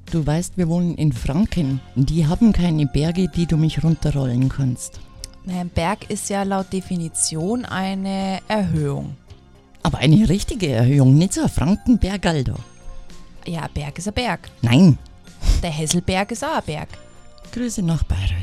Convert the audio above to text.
Du weißt, wir wohnen in Franken. Die haben keine Berge, die du mich runterrollen kannst. Ein Berg ist ja laut Definition eine Erhöhung. Aber eine richtige Erhöhung, nicht so ein Frankenberg, Alter. Ja, ein Berg ist ein Berg. Nein. Der Hesselberg ist auch ein Berg. Grüße nach Bayern.